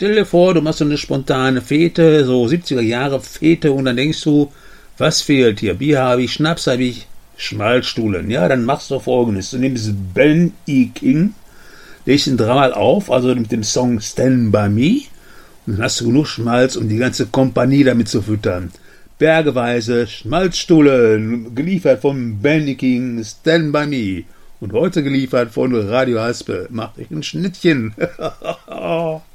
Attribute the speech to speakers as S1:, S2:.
S1: Stell dir vor, du machst so eine spontane Fete, so 70er Jahre Fete, und dann denkst du, was fehlt hier? Bier habe ich, Schnaps habe ich, Schmalzstuhlen. Ja, dann machst du Folgendes. Du nimmst Ben E. King, legst ihn dreimal auf, also mit dem Song Stand By Me, und dann hast du genug Schmalz, um die ganze Kompanie damit zu füttern. Bergeweise Schmalzstuhlen, geliefert von Ben E. King, Stand By Me. Und heute geliefert von Radio Haspel. Macht euch ein Schnittchen.